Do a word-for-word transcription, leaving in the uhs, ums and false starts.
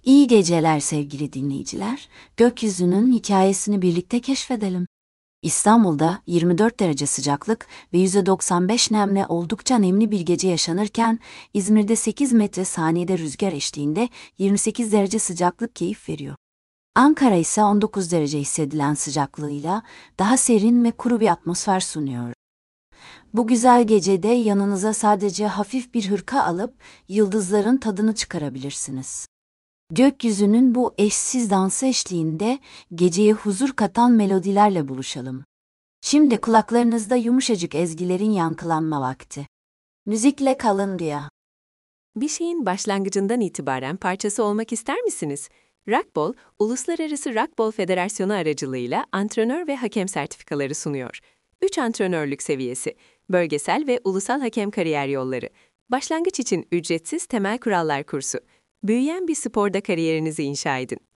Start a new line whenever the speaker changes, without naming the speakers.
İyi geceler sevgili dinleyiciler. Gökyüzünün hikayesini birlikte keşfedelim. İstanbul'da yirmi dört derece sıcaklık ve yüzde doksan beş nemle oldukça nemli bir gece yaşanırken, İzmir'de sekiz metre saniyede rüzgar eşliğinde yirmi sekiz derece sıcaklık keyif veriyor. Ankara ise on dokuz derece hissedilen sıcaklığıyla daha serin ve kuru bir atmosfer sunuyor. Bu güzel gecede yanınıza sadece hafif bir hırka alıp yıldızların tadını çıkarabilirsiniz. Gökyüzünün bu eşsiz dansı eşliğinde geceye huzur katan melodilerle buluşalım. Şimdi kulaklarınızda yumuşacık ezgilerin yankılanma vakti. Müzikle kalın diye.
Bir şeyin başlangıcından itibaren parçası olmak ister misiniz? Rockball, Uluslararası Rockball Federasyonu aracılığıyla antrenör ve hakem sertifikaları sunuyor. üç antrenörlük seviyesi, bölgesel ve ulusal hakem kariyer yolları, başlangıç için ücretsiz temel kurallar kursu. Büyüyen bir sporda kariyerinizi inşa edin.